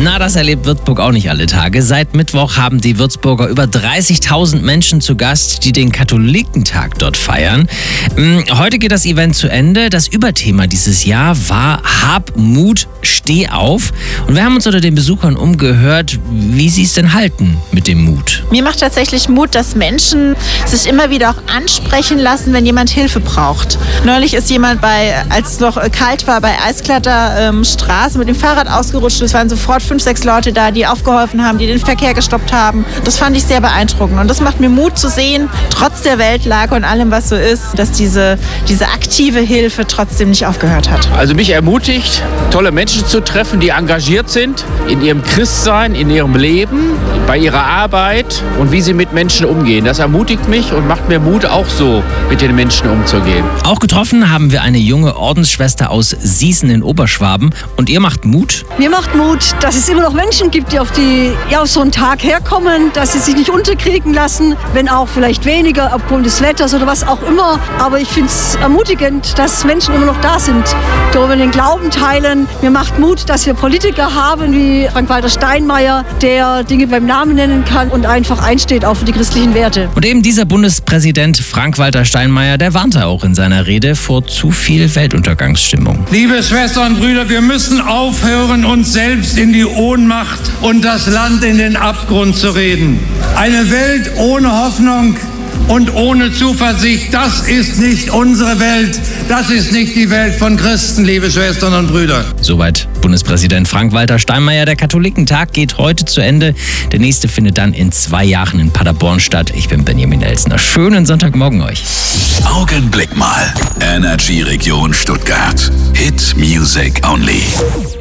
Na, das erlebt Würzburg auch nicht alle Tage. Seit Mittwoch haben die Würzburger über 30.000 Menschen zu Gast, die den Katholikentag dort feiern. Heute geht das Event zu Ende. Das Überthema dieses Jahr war Hab Mut, steh auf. Und wir haben uns unter den Besuchern umgehört, wie sie es denn halten mit dem Mut. Mir macht tatsächlich Mut, dass Menschen sich immer wieder auch ansprechen lassen, wenn jemand Hilfe braucht. Neulich ist jemand als es noch kalt war, bei Eiskletterstraße mit dem Fahrrad ausgerutscht. Es waren sofort 5, 6 Leute da, die aufgeholfen haben, die den Verkehr gestoppt haben. Das fand ich sehr beeindruckend. Und das macht mir Mut zu sehen, trotz der Weltlage und allem, was so ist, dass diese aktive Hilfe trotzdem nicht aufgehört hat. Also mich ermutigt, tolle Menschen zu treffen, die engagiert sind in ihrem Christsein, in ihrem Leben, bei ihrer Arbeit und wie sie mit Menschen umgehen. Das ermutigt mich und macht mir Mut, auch so mit den Menschen umzugehen. Auch getroffen haben wir eine junge Ordensschwester aus Sießen in Oberschwaben. Und ihr macht Mut? Mir macht Mut, dass es immer noch Menschen gibt, die auf so einen Tag herkommen, dass sie sich nicht unterkriegen lassen, wenn auch vielleicht weniger aufgrund des Wetters oder was auch immer. Aber ich finde es ermutigend, dass Menschen immer noch da sind, die den Glauben teilen. Mir macht Mut, dass wir Politiker haben wie Frank-Walter Steinmeier, der Dinge beim Namen nennen kann und einfach einsteht auch für die christlichen Werte. Und eben dieser Bundespräsident Frank-Walter Steinmeier, der warnte auch in seiner Rede vor zu viel Weltuntergangsstimmung. Liebe Schwestern und Brüder, wir müssen aufhören, uns selbst in die Ohnmacht und das Land in den Abgrund zu reden. Eine Welt ohne Hoffnung und ohne Zuversicht, das ist nicht unsere Welt. Das ist nicht die Welt von Christen, liebe Schwestern und Brüder. Soweit Bundespräsident Frank-Walter Steinmeier. Der Katholikentag geht heute zu Ende. Der nächste findet dann in 2 Jahren in Paderborn statt. Ich bin Benjamin Elsner. Schönen Sonntagmorgen euch. Augenblick mal. Energy Region Stuttgart. Hit Music Only.